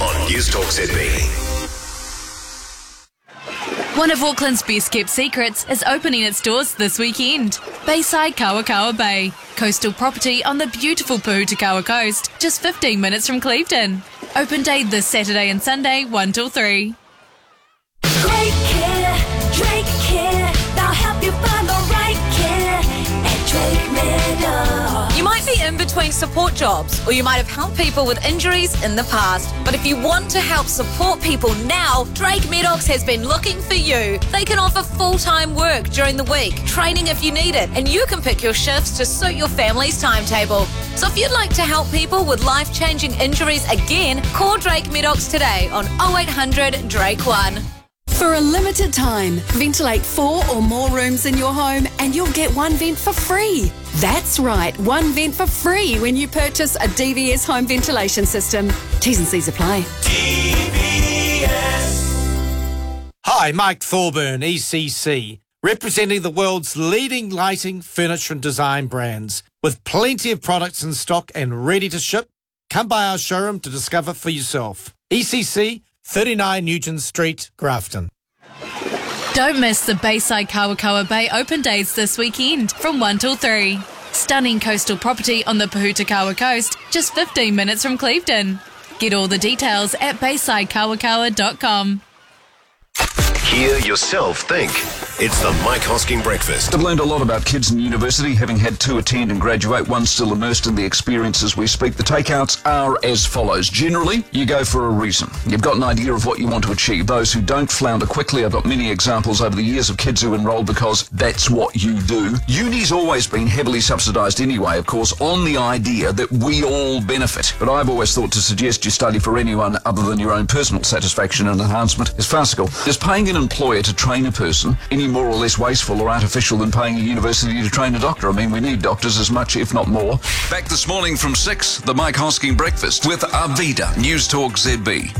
on News Talk ZB. One of Auckland's best kept secrets is opening its doors this weekend. Bayside Kawakawa Bay, coastal property on the beautiful Puhutakawa coast, just 15 minutes from Clevedon. Open day this Saturday and Sunday, 1 till 3. Drake Care, they'll help you find the right care at Drake Meadows. You might be in between support jobs, or you might have helped people with injuries in the past. But if you want to help support people now, Drake Meadows has been looking for you. They can offer full-time work during the week, training if you need it, and you can pick your shifts to suit your family's timetable. So if you'd like to help people with life-changing injuries again, call Drake Meadows today on 0800 Drake 1. For a limited time, ventilate 4 or more rooms in your home and you'll get one vent for free. That's right, one vent for free when you purchase a DVS home ventilation system. T's and C's apply. Hi, Mike Thorburn, ECC, representing the world's leading lighting, furniture and design brands. With plenty of products in stock and ready to ship, come by our showroom to discover for yourself. ECC, 39 Nugent Street, Grafton. Don't miss the Bayside Kawakawa Bay open days this weekend from 1 till 3. Stunning coastal property on the Puhutakawa coast, just 15 minutes from Clevedon. Get all the details at baysidekawakawa.com. Hear yourself think. It's the Mike Hosking Breakfast. I've learned a lot about kids in university, having had 2 attend and graduate, one still immersed in the experience as we speak. The takeouts are as follows. Generally, you go for a reason. You've got an idea of what you want to achieve. Those who don't flounder quickly. I've got many examples over the years of kids who enrolled because that's what you do. Uni's always been heavily subsidised anyway, of course, on the idea that we all benefit. But I've always thought to suggest you study for anyone other than your own personal satisfaction and enhancement is farcical. Is paying an employer to train a person any more or less wasteful or artificial than paying a university to train a doctor? I mean, we need doctors as much, if not more. Back this morning from 6, the Mike Hosking Breakfast with Arvida, News Talk ZB.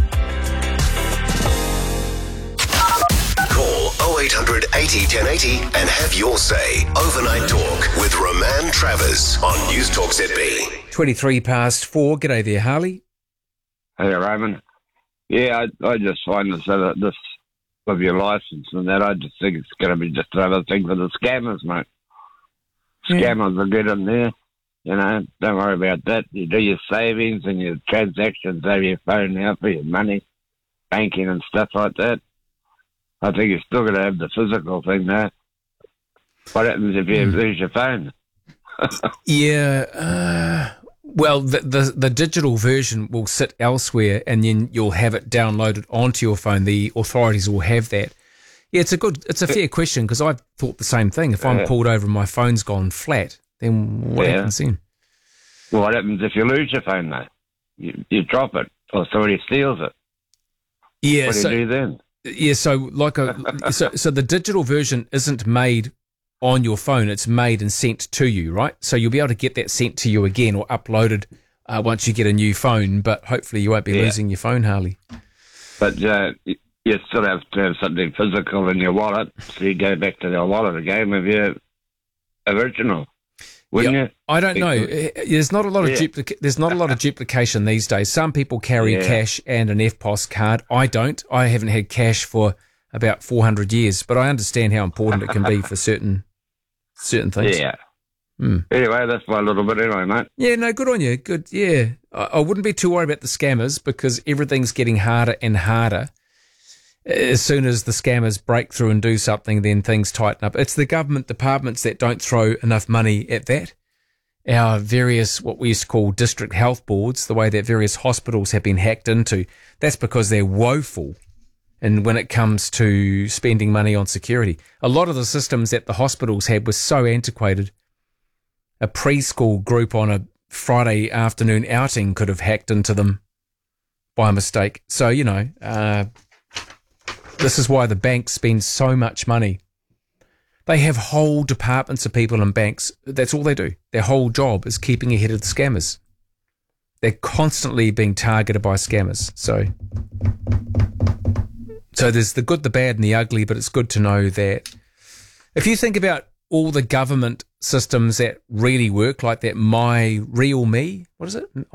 Call 0800 80 1080 and have your say. Overnight Talk with Roman Travers on News Talk ZB. 23 past 4. G'day there, Harley. Hey, Roman. Yeah, I just find this with your license and that, I just think it's going to be just another thing for the scammers, mate. Scammers will get in there, you know, don't worry about that. You do your savings and your transactions over your phone now for your money, banking and stuff like that. I think you're still going to have the physical thing there. What happens if you lose your phone? Well, the digital version will sit elsewhere and then you'll have it downloaded onto your phone. The authorities will have that. Yeah, it's a fair question because I've thought the same thing. If I'm pulled over and my phone's gone flat, then what happens then? Well, what happens if you lose your phone, though? You drop it or somebody steals it. Yeah, what do you do then? Yeah, so the digital version isn't made on your phone, it's made and sent to you, right? So you'll be able to get that sent to you again or uploaded once you get a new phone, but hopefully you won't be losing your phone, Harley. But you still have to have something physical in your wallet, so you go back to your wallet again with your original, wouldn't you? I don't know. There's not a lot of there's not a lot of duplication these days. Some people carry cash and an EFTPOS card. I don't. I haven't had cash for about 400 years, but I understand how important it can be for certain things. Yeah. Anyway, that's my little bit anyway, mate. Yeah, no, good on you. Good, yeah. I wouldn't be too worried about the scammers because everything's getting harder and harder. As soon as the scammers break through and do something, then things tighten up. It's the government departments that don't throw enough money at that. Our various, what we used to call district health boards, the way that various hospitals have been hacked into, that's because they're woeful. And when it comes to spending money on security, a lot of the systems that the hospitals had were so antiquated. A preschool group on a Friday afternoon outing could have hacked into them by mistake. So, you know, this is why the banks spend so much money. They have whole departments of people in banks. That's all they do. Their whole job is keeping ahead of the scammers. They're constantly being targeted by scammers. So there's the good, the bad and the ugly, but it's good to know that if you think about all the government systems that really work, like that My Real Me, what is it?